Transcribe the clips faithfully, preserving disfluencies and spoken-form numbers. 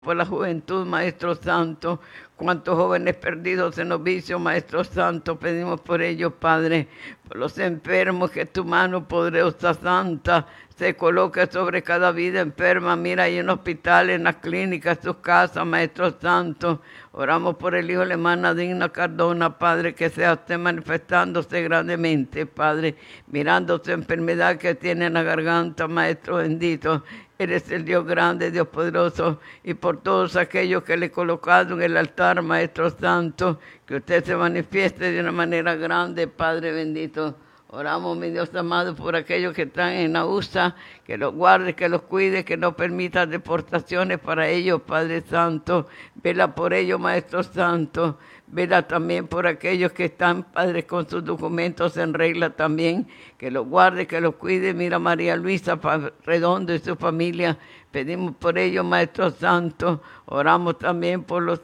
por la juventud, Maestro Santo. Cuántos jóvenes perdidos en los vicios, Maestro Santo, pedimos por ellos, Padre. Por los enfermos, que tu mano poderosa santa se coloque sobre cada vida enferma. Mira, ahí en hospitales, en las clínicas, sus casas, Maestro Santo. Oramos por el hijo de la hermana Digna Cardona, Padre, que sea usted manifestándose grandemente, Padre. Mirando su enfermedad que tiene en la garganta, Maestro bendito. Eres el Dios grande, Dios poderoso, y por todos aquellos que le he colocado en el altar, Maestro Santo, que usted se manifieste de una manera grande, Padre bendito. Oramos, mi Dios amado, por aquellos que están en la U S A, que los guarde, que los cuide, que no permita deportaciones para ellos, Padre Santo. Vela por ellos, Maestro Santo. Vela también por aquellos que están, Padre, con sus documentos en regla también, que los guarde, que los cuide. Mira María Luisa Redondo y su familia. Pedimos por ellos, Maestro Santo. Oramos también por, los,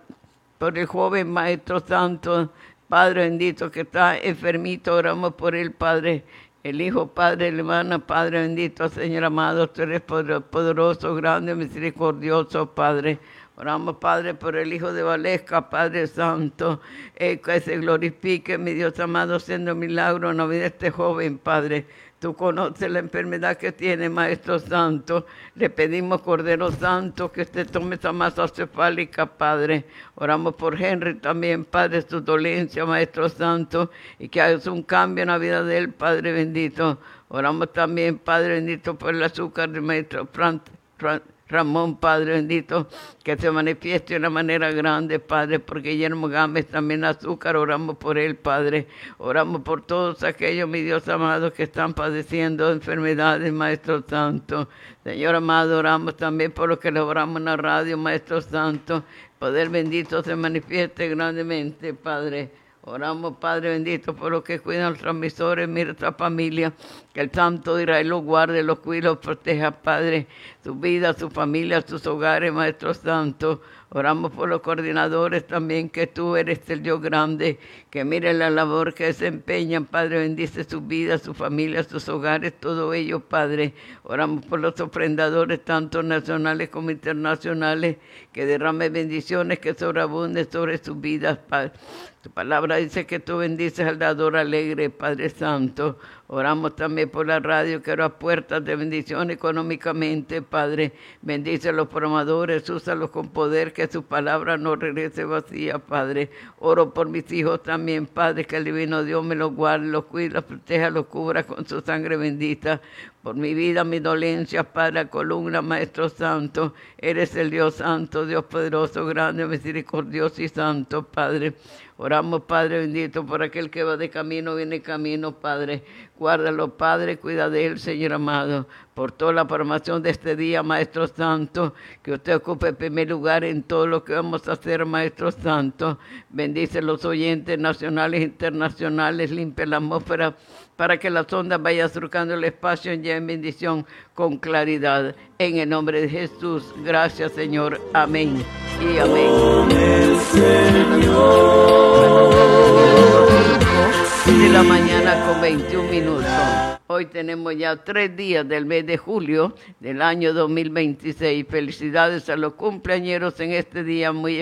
por el joven Maestro Santo, Padre bendito, que está enfermito. Oramos por él, Padre. El Hijo, Padre, la hermana, Padre bendito, Señor amado, tú eres poderoso, grande, misericordioso, Padre. Oramos, Padre, por el Hijo de Valesca, Padre Santo, eh, que se glorifique, mi Dios amado, haciendo milagro en la vida de este joven, Padre. Tú conoces la enfermedad que tiene, Maestro Santo. Le pedimos, Cordero Santo, que usted tome esa masa cefálica, Padre. Oramos por Henry también, Padre, su dolencia, Maestro Santo, y que hagas un cambio en la vida de él, Padre bendito. Oramos también, Padre bendito, por el azúcar del Maestro Fran, Fran, Ramón, Padre bendito, que se manifieste de una manera grande, Padre, porque Guillermo Gámez también azúcar, oramos por él, Padre. Oramos por todos aquellos, mi Dios amado, que están padeciendo enfermedades, Maestro Santo. Señor amado, oramos también por los que le oramos en la radio, Maestro Santo. Poder bendito se manifieste grandemente, Padre. Oramos, Padre bendito, por los que cuidan los transmisores, mira esta familia, que el Santo de Israel los guarde, los cuide, los proteja, Padre, su vida, su familia, sus hogares, Maestro Santo. Oramos por los coordinadores también, que tú eres el Dios grande, que mire la labor que desempeñan, Padre, bendice sus vidas, su familia, sus hogares, todo ello, Padre. Oramos por los ofrendadores, tanto nacionales como internacionales, que derrame bendiciones, que sobreabunden sobre sus vidas, Padre. Tu palabra dice que tú bendices al dador alegre, Padre Santo. Oramos también por la radio, que abra puertas de bendición económicamente, Padre. Bendice a los programadores, úsalos con poder, que su palabra no regrese vacía, Padre. Oro por mis hijos también, Padre, que el divino Dios me los guarde, los cuide, los proteja, los cubra con su sangre bendita. Por mi vida, mi dolencia, Padre, columna, Maestro Santo. Eres el Dios Santo, Dios poderoso, grande, misericordioso y santo, Padre. Oramos, Padre bendito, por aquel que va de camino, viene camino, Padre. Guárdalo, Padre, cuida de él, Señor amado. Por toda la formación de este día, Maestro Santo, que usted ocupe el primer lugar en todo lo que vamos a hacer, Maestro Santo. Bendice los oyentes nacionales e internacionales, limpia la atmósfera, para que las ondas vayan surcando el espacio y en bendición con claridad. En el nombre de Jesús, gracias, Señor. Amén y amén. De la mañana con veintiún minutos. Hoy tenemos ya tres días del mes de julio del año dos mil veintiséis. Felicidades a los cumpleañeros en este día muy